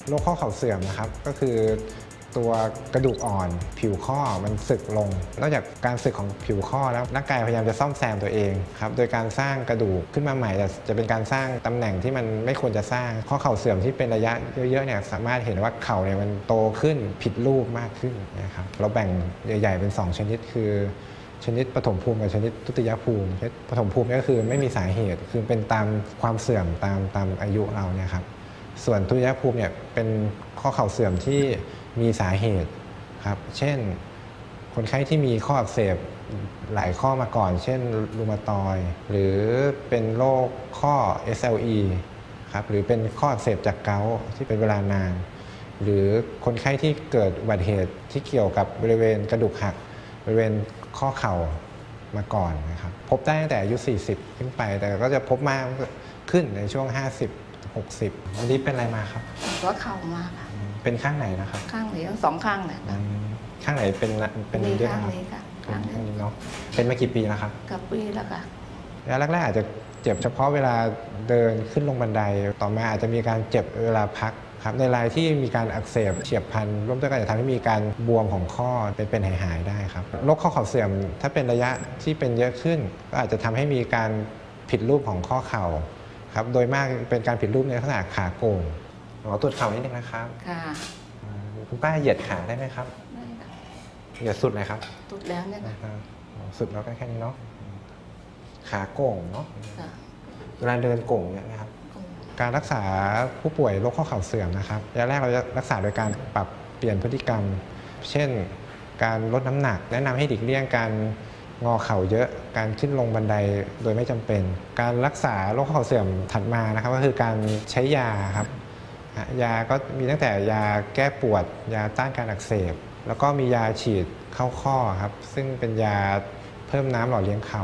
โรคข้อเข่าเสื่อมนะครับก็คือตัวกระดูกอ่อนผิวข้อมันสึกลงนอกจากการสึกของผิวข้อแล้วร่างกายพยายามจะซ่อมแซมตัวเองครับโดยการสร้างกระดูกขึ้นมาใหม่จะเป็นการสร้างตำแหน่งที่มันไม่ควรจะสร้างข้อเข่าเสื่อมที่เป็นระยะเยอะๆเนี่ยสามารถเห็นว่าเข่าเนี่ยมันโตขึ้นผิดรูปมากขึ้นนะครับเราแบ่งใหญ่ๆเป็น2ชนิดคือชนิดปฐมภูมิกับชนิดทุติยภูมิปฐมภูมิก็คือไม่มีสาเหตุคือเป็นตามความเสื่อมตามอายุเราเนี่ยครับส่วนทุติยภูมิเนี่ยเป็นข้อเข่าเสื่อมที่มีสาเหตุครับเช่นคนไข้ที่มีข้ออักเสบหลายข้อมาก่อนเช่นรูมาตอยด์หรือเป็นโรคข้อ SLE ครับหรือเป็นข้ออักเสบจากเกาต์ที่เป็นเวลานานหรือคนไข้ที่เกิดอุบัติเหตุที่เกี่ยวกับบริเวณกระดูกหักบริเวณข้อเข่ามาก่อนนะครับพบได้ตั้งแต่อายุ40ขึ้นไปแต่ก็จะพบมากขึ้นในช่วง50-60วันนี้เป็นอะไรมาครับหัวเข่ามาค่ะเป็นข้างไหนนะครับข้างไหนทั้ง2ข้างเลยค่ะข้างไหนเป็นเยอะข้างนี้ค่ะข้างนี้เนาะเป็นมากี่ปีแล้วครับกับปีแล้วค่ะแล้วแรกๆอาจจะเจ็บเฉพาะเวลาเดินขึ้นลงบันไดต่อมาอาจจะมีการเจ็บเวลาพักครับในรายที่มีการอักเสบเฉียบพลันร่วมด้วยกันจะทำให้มีการบวมของข้อเป็นหายได้ครับโรคข้อเข่าเสื่อมถ้าเป็นระยะที่เป็นเยอะขึ้นก็อาจจะทำให้มีการผิดรูปของข้อเข่าครับโดยมากเป็นการผิดรูปในลักษณะขาโก่งขอตรวจเข่านิดนึงนะครับค่ะคุณป้าเหยียดขาได้ไหมครับได้ค่ะเหยียดสุดเลยครับสุดแล้วเนี่ยค่ะสุดแล้วก็แค่นี้เนาะขาโก่งเนาะเวลาเดินโก่งเนี่ยนะครับการรักษาผู้ป่วยโรคข้อเข่าเสื่อมนะครับระยะแรกเราจะรักษาโดยการปรับเปลี่ยนพฤติกรรมเช่นการลดน้ำหนักแนะนำให้หลีกเลี่ยงการงอเข่าเยอะการขึ้นลงบันไดโดยไม่จำเป็นการรักษาโรคข้อเข่าเสื่อมถัดมานะครับก็คือการใช้ยาครับยาก็มีตั้งแต่ยาแก้ปวดยาต้านการอักเสบแล้วก็มียาฉีดเข้าข้อครับซึ่งเป็นยาเพิ่มน้ำหล่อเลี้ยงเข่า